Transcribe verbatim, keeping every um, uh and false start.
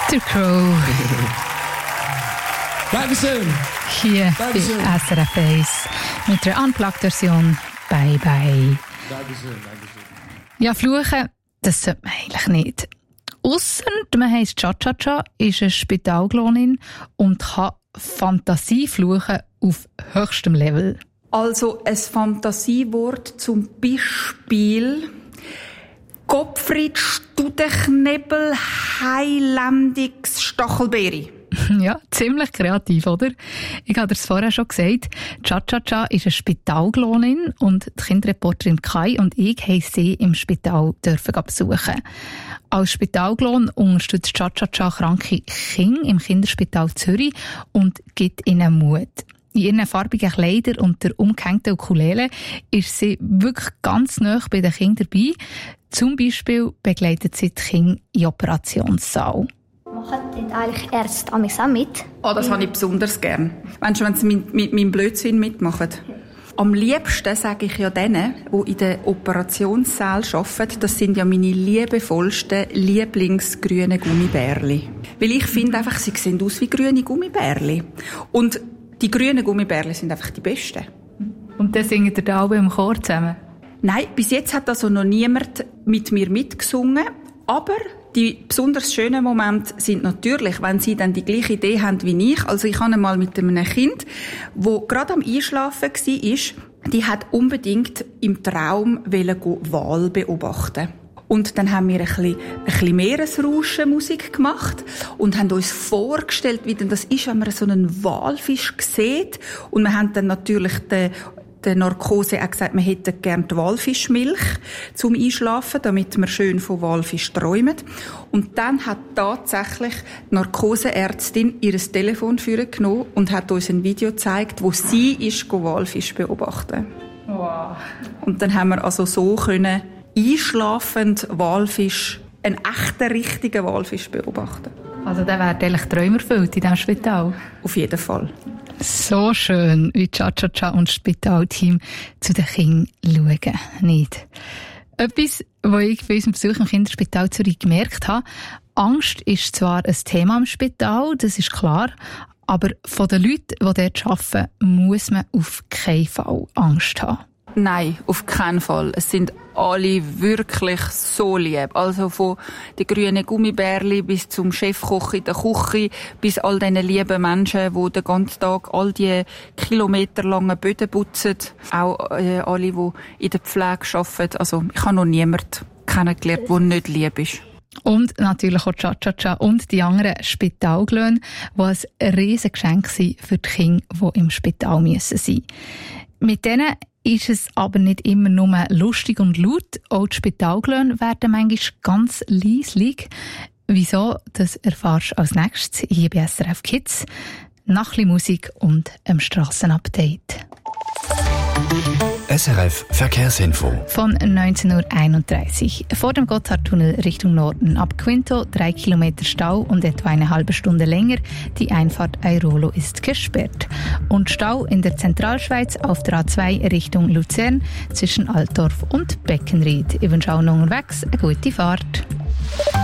mister Crow. Dankeschön. Hier Dankeschön. bei S R F eins mit der Unplugged-Version Bye Bye. Dankeschön, Dankeschön. Ja, fluchen, das sollte man eigentlich nicht. Ausser man heisst Cha-Cha-Cha, ist eine Spitalklonin und kann Fantasie fluchen auf höchstem Level. Also ein Fantasiewort zum Beispiel Gottfried Studenknebel Heilendix Stachelbeere. Ja, ziemlich kreativ, oder? Ich habe es vorher schon gesagt, Cha-Cha-Cha ist eine Spitalklonin und die Kinderreporterin Kai und ich haben sie im Spital dürfen besuchen. Als Spitalklon unterstützt Cha-Cha-Cha kranke Kinder im Kinderspital Zürich und gibt ihnen Mut. In ihren farbigen Kleidern und der umgehängten Ukulele ist sie wirklich ganz nah bei den Kindern dabei. Zum Beispiel begleitet sie die Kinder in den Operationssaal. Machen dort eigentlich Ärzte amigs auch mit? Oh, das habe ich besonders gern. Wenn sie, wenn sie mit, mit meinem Blödsinn mitmachen. Am liebsten sage ich ja denen, die in den Operationssälen arbeiten, das sind ja meine liebevollsten Lieblingsgrünen Gummibärli. Weil ich finde einfach, sie sehen aus wie grüne Gummibärli. Und die grünen Gummibärli sind einfach die besten. Und dann singen ihr da alle im Chor zusammen? Nein, bis jetzt hat also noch niemand mit mir mitgesungen. Aber die besonders schönen Momente sind natürlich, wenn sie dann die gleiche Idee haben wie ich. Also ich habe einmal mit einem Kind, das gerade am Einschlafen war, die hat unbedingt im Traum Wal beobachten. Und dann haben wir ein bisschen, ein bisschen Meeresrauschen-Musik gemacht und haben uns vorgestellt, wie denn das ist, wenn man so einen Walfisch sieht. Und wir haben dann natürlich den der Narkose auch gesagt, wir hätten gerne die Walfischmilch zum Einschlafen, damit wir schön von Walfisch träumen. Und dann hat tatsächlich die Narkoseärztin ihr Telefon vorgenommen und hat uns ein Video gezeigt, wo sie ist, Walfisch beobachten. Wow. Und dann haben wir also so können einschlafend Walfisch, einen echten, richtigen Walfisch beobachten. Also der wird eigentlich Träume erfüllt in diesem Spital? Auf jeden Fall. So schön, wie Cha-Cha-Cha und das Spitalteam zu den Kindern schauen. Nicht. Etwas, was ich bei unserem Besuch im Kinderspital Zürich gemerkt habe, Angst ist zwar ein Thema im Spital, das ist klar, aber von den Leuten, die dort arbeiten, muss man auf keinen Fall Angst haben. Nein, auf keinen Fall. Es sind alle wirklich so lieb. Also von den grünen Gummibärli bis zum Chefkoch in der Küche, bis all diesen lieben Menschen, die den ganzen Tag all die kilometerlangen Böden putzen. Auch äh, alle, die in der Pflege arbeiten. Also ich habe noch niemanden kennengelernt, der nicht lieb ist. Und natürlich auch Cha-Cha-Cha und die anderen Spitalglöhne, die ein riesiges Geschenk sind für die Kinder, die im Spital müssen sein. Mit denen ist es aber nicht immer nur lustig und laut. Auch die Spitalglöhne werden manchmal ganz leislich. Wieso, das erfährst du als nächstes hier bei S R F Kids. Nach ein bisschen Musik und einem Strassenupdate. S R F Verkehrsinfo. Von neunzehn Uhr einunddreißig. Vor dem Gotthardtunnel Richtung Norden ab Quinto drei Kilometer Stau und etwa eine halbe Stunde länger. Die Einfahrt Airolo ist gesperrt. Und Stau in der Zentralschweiz auf der A zwei Richtung Luzern zwischen Altdorf und Beckenried. Ich wünsche auch noch unterwegs eine gute Fahrt.